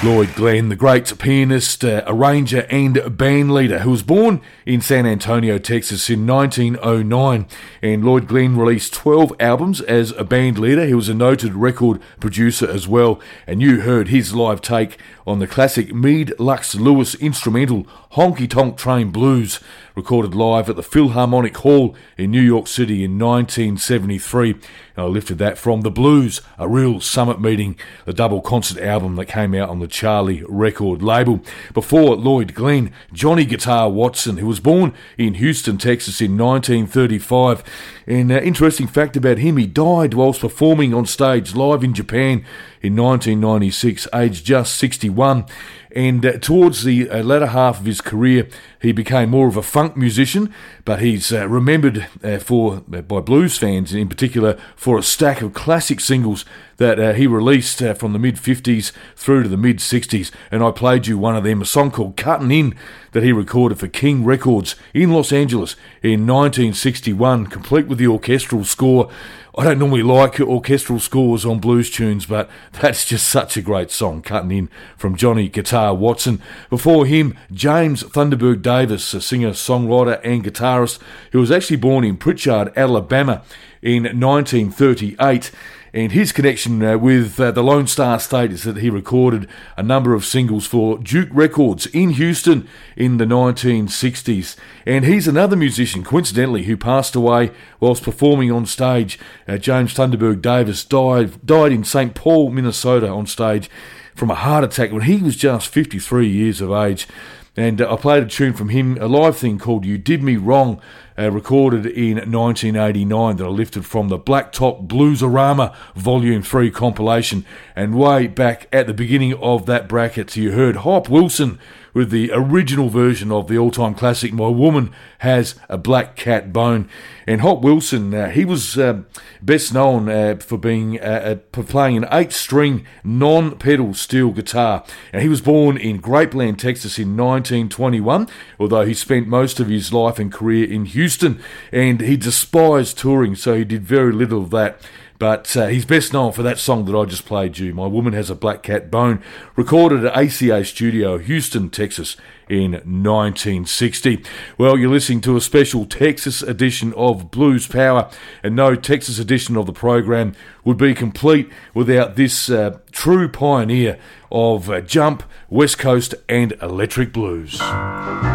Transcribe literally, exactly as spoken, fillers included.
Lloyd Glenn, the great pianist, uh, arranger and band leader, who was born in San Antonio, Texas in nineteen oh nine. And Lloyd Glenn released twelve albums as a band leader. He was a noted record producer as well. And you heard his live take on the classic Meade Lux Lewis instrumental Honky Tonk Train Blues, recorded live at the Philharmonic Hall in New York City in nineteen seventy-three. And I lifted that from The Blues, a real summit meeting, the double concert album that came out on the Charlie record label. Before Lloyd Glenn, Johnny Guitar Watson, who was born in Houston, Texas in nineteen thirty-five. And uh, interesting fact about him, he died whilst performing on stage live in Japan in nineteen ninety-six, aged just sixty-one. And uh, towards the uh, latter half of his career, he became more of a funk musician, but he's uh, remembered uh, for uh, by blues fans in particular for a stack of classic singles that uh, he released uh, from the mid-fifties through to the mid-sixties. And I played you one of them, a song called Cuttin' In, that he recorded for King Records in Los Angeles in nineteen sixty-one, complete with the orchestral score. I don't normally like orchestral scores on blues tunes, but that's just such a great song, Cuttin' In, from Johnny Guitar Watson. Before him, James Thunderberg Davis, a singer, songwriter and guitarist who was actually born in Pritchard, Alabama in nineteen thirty-eight. And his connection uh, with uh, the Lone Star State is that he recorded a number of singles for Duke Records in Houston in the nineteen sixties. And he's another musician, coincidentally, who passed away whilst performing on stage. Uh, James Thunderberg Davis died, died in Saint Paul, Minnesota on stage from a heart attack when he was just fifty-three years of age. And uh, I played a tune from him, a live thing called You Did Me Wrong, uh, recorded in nineteen eighty-nine, that I lifted from the Blacktop Bluesorama Volume three compilation. And way back at the beginning of that bracket, you heard Hop Wilson with the original version of the all-time classic, My Woman Has a Black Cat Bone. And Hop Wilson, uh, he was uh, best known uh, for being uh, for playing an eight-string non-pedal steel guitar. And he was born in Grapeland, Texas in nineteen twenty-one, although he spent most of his life and career in Houston. And he despised touring, so he did very little of that. But uh, he's best known for that song that I just played you, My Woman Has a Black Cat Bone, recorded at A C A Studio, Houston, Texas, in nineteen sixty. Well, you're listening to a special Texas edition of Blues Power, and no Texas edition of the program would be complete without this uh, true pioneer of uh, jump, West Coast, and electric blues.